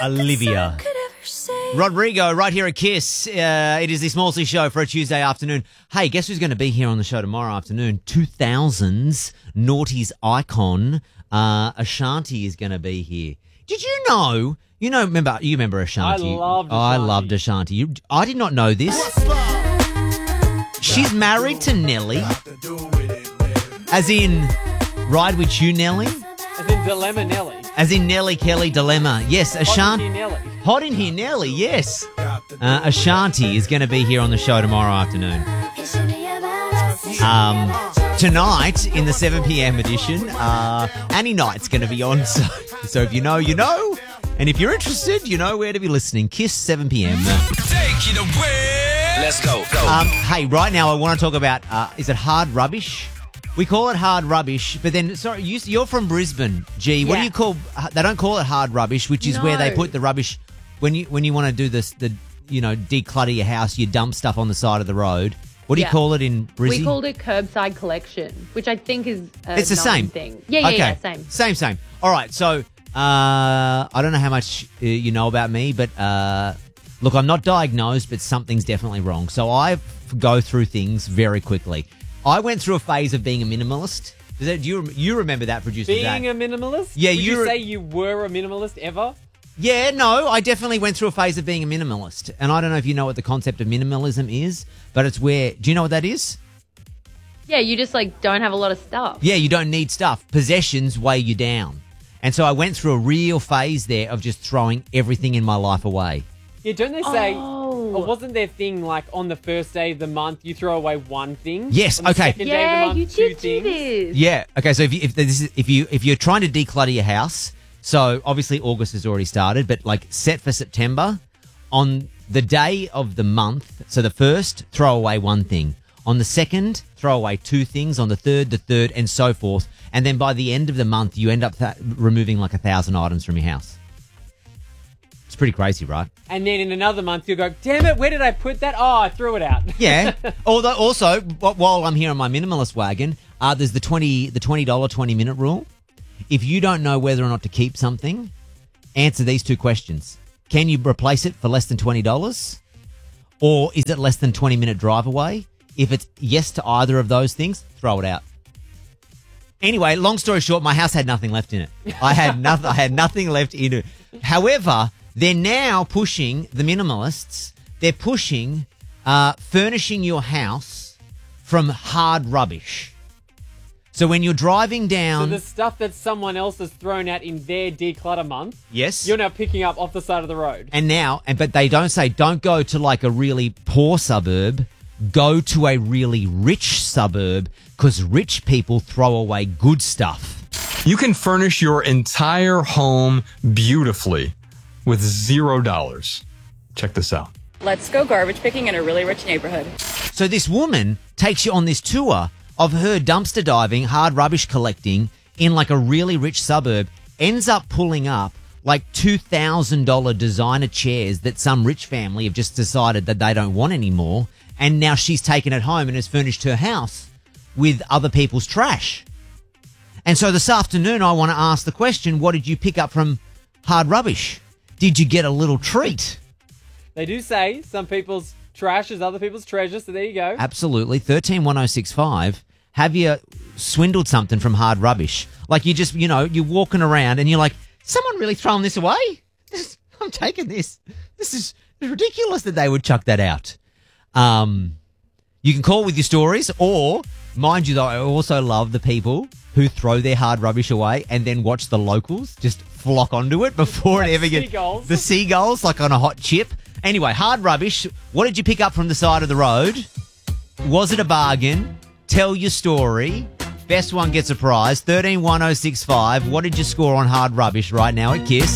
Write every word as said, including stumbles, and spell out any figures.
Olivia Rodrigo, right here at Kiss. Uh, it is the Smallsy Show for a Tuesday afternoon. Hey, guess who's going to be here on the show tomorrow afternoon? two thousands noughties icon uh, Ashanti is going to be here. Did you know? You know, remember? You remember Ashanti? I loved Oh, I Ashanti. loved Ashanti. You, I did not know this. She's married to Nelly, as in Ride With You, Nelly. As in Dilemma Nelly. As in Nelly Kelly Dilemma. Yes, Ashanti. Hot in here, Nelly. Hot in here, Nelly, yes. Uh, Ashanti is going to be here on the show tomorrow afternoon. Um, tonight, in the seven p.m. edition, uh, Annie Knight's going to be on. So, so if you know, you know. And if you're interested, you know where to be listening. Kiss, seven p.m. Take it away. Let's go. Go. Um, hey, right now I want to talk about, uh, is it hard rubbish? We call it hard rubbish, but then, sorry, you, you're from Brisbane, G. What Yeah. do you call, they don't call it hard rubbish, which is where they No. put the rubbish, when you when you want to do this, the, you know, declutter your house, you dump stuff on the side of the road. What do you Yeah. call it in Brisbane? We called it curbside collection, which I think is a It's the known same thing. Yeah, yeah, okay. yeah, same. Same, same. All right, so uh, I don't know how much uh, you know about me, but uh, look, I'm not diagnosed, but something's definitely wrong. So I go through things very quickly. I went through a phase of being a minimalist. Does that, do you you remember that, producer Being Zach? a minimalist? Yeah, Would you you're- say you were a minimalist ever? Yeah, no, I definitely went through a phase of being a minimalist. And I don't know if you know what the concept of minimalism is, but it's where, do you know what that is? Yeah, you just like don't have a lot of stuff. Yeah, you don't need stuff. Possessions weigh you down. And so I went through a real phase there of just throwing everything in my life away. Yeah, don't they say, Oh. or wasn't their thing like on the first day of the month you throw away one thing? Yes, On the okay. second day of the Yeah, month, you two did do things? this. Yeah. Okay. So if you, if this is, if you if you're trying to declutter your house, so obviously August has already started, but like set for September, on the day of the month, so the first, throw away one thing. On the second, throw away two things. On the third, the third, and so forth. And then by the end of the month, you end up th- removing like a thousand items from your house. It's pretty crazy, right? And then in another month you'll go, damn it, where did I put that? Oh, I threw it out. Yeah. Although also, wh- while I'm here on my minimalist wagon, uh, there's the twenty the twenty dollar twenty minute rule. If you don't know whether or not to keep something, answer these two questions. Can you replace it for less than twenty dollars? Or is it less than twenty minute drive away? If it's yes to either of those things, throw it out. Anyway, long story short, my house had nothing left in it. I had nothing. I had nothing left in it. However, they're now pushing the minimalists. They're pushing uh, furnishing your house from hard rubbish. So when you're driving So down, the stuff that someone else has thrown out in their declutter month, yes, you're now picking up off the side of the road. and now, and but they don't say don't go to like a really poor suburb. Go to a really rich suburb because rich people throw away good stuff. You can furnish your entire home beautifully with zero dollars. Check this out. Let's go garbage picking in a really rich neighborhood. So this woman takes you on this tour of her dumpster diving, hard rubbish collecting in like a really rich suburb, ends up pulling up like two thousand dollars designer chairs that some rich family have just decided that they don't want anymore. And now she's taken it home and has furnished her house with other people's trash. And so this afternoon, I want to ask the question, what did you pick up from hard rubbish? Did you get a little treat? They do say some people's trash is other people's treasure, so there you go. Absolutely. thirteen one oh six five. Have you swindled something from hard rubbish? Like you just, you know, you're walking around and you're like, someone really throwing this away? This, I'm taking this. This is ridiculous that they would chuck that out. Um, you can call with your stories, or, mind you though, I also love the people who throw their hard rubbish away and then watch the locals just flock onto it before Like it ever gets... seagulls. The seagulls, like on a hot chip. Anyway, hard rubbish. What did you pick up from the side of the road? Was it a bargain? Tell your story. Best one gets a prize. thirteen one oh six five. What did you score on hard rubbish right now at Kiss?